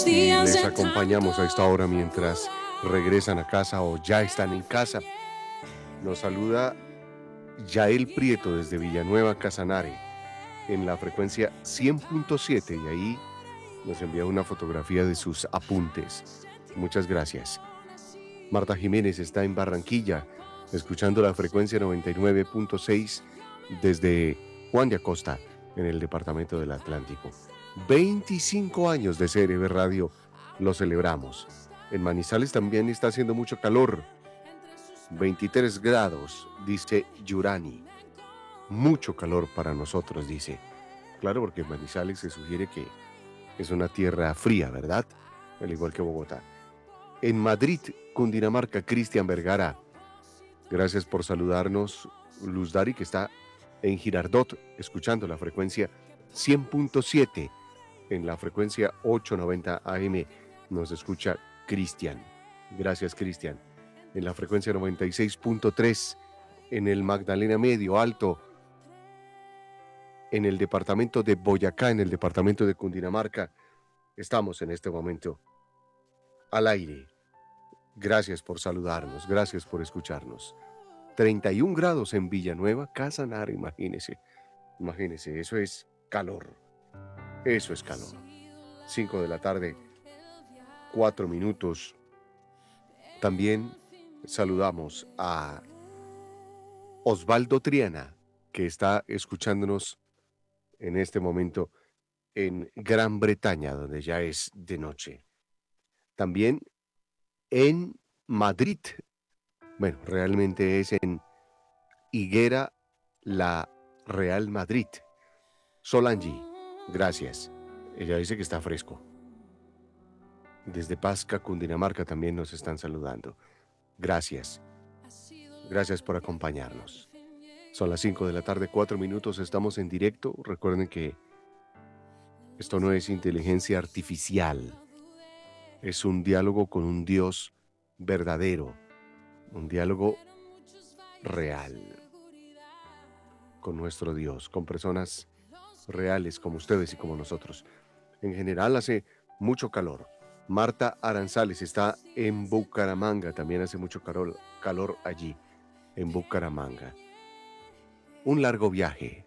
Y les acompañamos a esta hora mientras regresan a casa o ya están en casa. Nos saluda Yael Prieto desde Villanueva, Casanare, en la frecuencia 100.7, y ahí nos envía una fotografía de sus apuntes. Muchas gracias. Marta Jiménez está en Barranquilla, escuchando la frecuencia 99.6 desde Juan de Acosta, en el departamento del Atlántico. 25 años de CRB Radio, lo celebramos. En Manizales también está haciendo mucho calor. 23 grados, dice Yurani. Mucho calor para nosotros, dice. Claro, porque en Manizales se sugiere que es una tierra fría, ¿verdad? Al igual que Bogotá. En Madrid, Cundinamarca, Cristian Vergara. Gracias por saludarnos. Luz Dari, que está en Girardot, escuchando la frecuencia 100.7. En la frecuencia 890 AM nos escucha Cristian. Gracias, Cristian. En la frecuencia 96.3, en el Magdalena Medio Alto, en el departamento de Boyacá, en el departamento de Cundinamarca, estamos en este momento al aire. Gracias por saludarnos, gracias por escucharnos. 31 grados en Villanueva, Casanare, imagínese, eso es calor, eso es calor. 5 de la tarde, 4 minutos. También saludamos a Osvaldo Triana, que está escuchándonos en este momento en Gran Bretaña, donde ya es de noche. También en Madrid, bueno, realmente es en Higuera, la Real Madrid. Solange, gracias. Ella dice que está fresco. Desde Pasca, Cundinamarca, también nos están saludando. Gracias. Gracias por acompañarnos. Son las 5 de la tarde, 4 minutos, estamos en directo. Recuerden que esto no es inteligencia artificial. Es un diálogo con un Dios verdadero. Un diálogo real. Con nuestro Dios, con personas reales como ustedes y como nosotros. En general hace mucho calor. Marta Aranzales está en Bucaramanga, también hace mucho calor allí, en Bucaramanga. Un largo viaje